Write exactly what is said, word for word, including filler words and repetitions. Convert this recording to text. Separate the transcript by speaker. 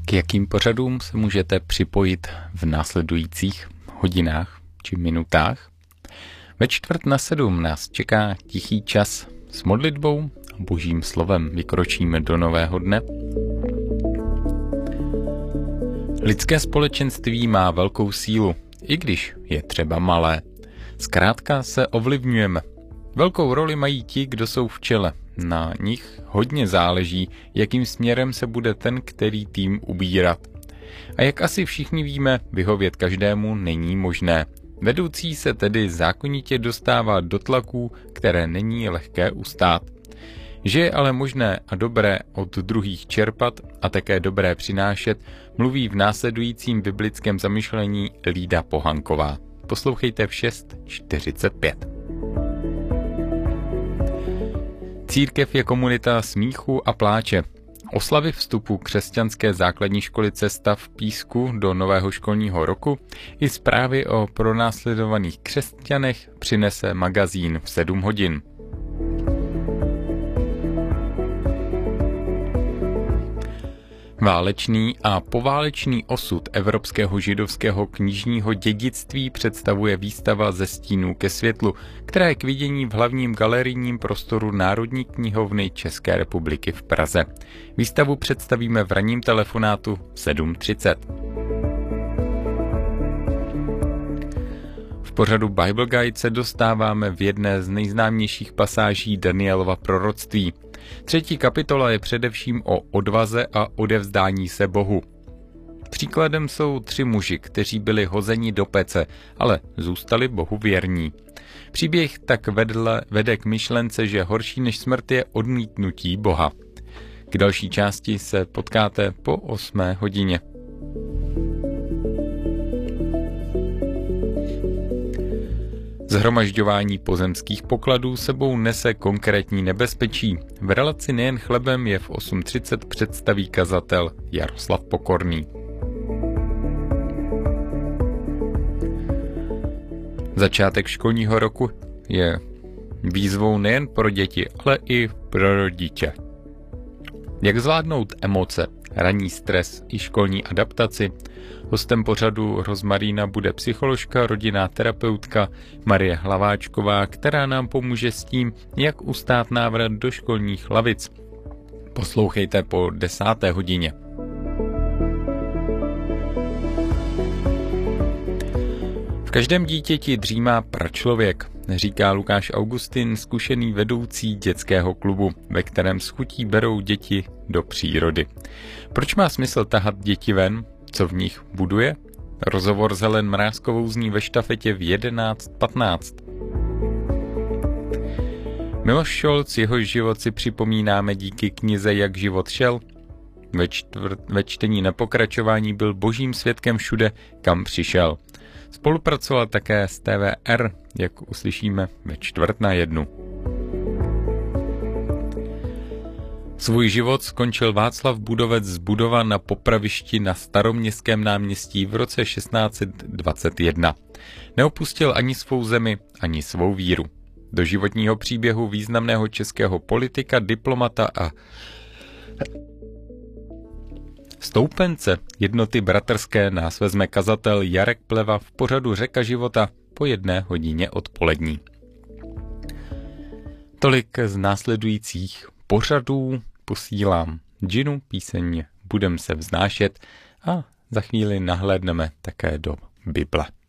Speaker 1: K jakým pořadům se můžete připojit v následujících hodinách či minutách? Ve čtvrt na sedm nás čeká tichý čas s modlitbou a božím slovem. Vykročíme do nového dne. Lidské společenství má velkou sílu, i když je třeba malé. Zkrátka se ovlivňujeme. Velkou roli mají ti, kdo jsou v čele. Na nich hodně záleží, jakým směrem se bude ten, který tým ubírat. A jak asi všichni víme, vyhovět každému není možné. Vedoucí se tedy zákonitě dostává do tlaků, které není lehké ustát. Že je ale možné a dobré od druhých čerpat a také dobré přinášet, mluví v následujícím biblickém zamyšlení Lída Pohanková. Poslouchejte v šest čtyřicet pět. Církev je komunita smíchu a pláče. Oslavy vstupu křesťanské základní školy Cesta v Písku do nového školního roku i zprávy o pronásledovaných křesťanech přinese magazín v sedm hodin. Válečný a poválečný osud evropského židovského knižního dědictví představuje výstava Ze stínů ke světlu, která je k vidění v hlavním galerijním prostoru Národní knihovny České republiky v Praze. Výstavu představíme v ranním telefonátu sedm třicet. V pořadu Bible Guide se dostáváme v jedné z nejznámějších pasáží Danielova proroctví. Třetí kapitola je především o odvaze a odevzdání se Bohu. Příkladem jsou tři muži, kteří byli hozeni do pece, ale zůstali Bohu věrní. Příběh tak vedle, vede k myšlence, že horší než smrt je odmítnutí Boha. K další části se potkáte po osmé hodině. Zhromažďování pozemských pokladů sebou nese konkrétní nebezpečí. V relaci Nejen chlebem je v osm třicet představí kazatel Jaroslav Pokorný. Začátek školního roku je výzvou nejen pro děti, ale i pro rodiče. Jak zvládnout emoce, ranní stres i školní adaptaci? Hostem pořadu Rozmarína bude psycholožka, rodinná terapeutka Marie Hlaváčková, která nám pomůže s tím, jak ustát návrat do školních lavic. Poslouchejte po desáté hodině. V každém dítěti dřímá pračlověk, říká Lukáš Augustin, zkušený vedoucí dětského klubu, ve kterém s chutí berou děti do přírody. Proč má smysl tahat děti ven? Co v nich buduje? Rozhovor s Helen Mrázkovou zní ve štafetě v jedenáct patnáct. Miloš Šolc, jehož život si připomínáme díky knize Jak život šel. Ve, čtvrt, ve čtení na pokračování byl božím svědkem všude, kam přišel. Spolupracoval také s T V R, jak uslyšíme ve čtvrt na jednu. Svůj život skončil Václav Budovec z Budova na popravišti na Staroměstském náměstí v roce šestnáct dvacet jedna. Neopustil ani svou zemi, ani svou víru. Do životního příběhu významného českého politika, diplomata a stoupence jednoty bratrské nás vezme kazatel Jarek Pleva v pořadu Řeka života po jedné hodině odpolední. Tolik z následujících pořadů. Posílám džinu, píseň Budem se vznášet a za chvíli nahlédneme také do Bible.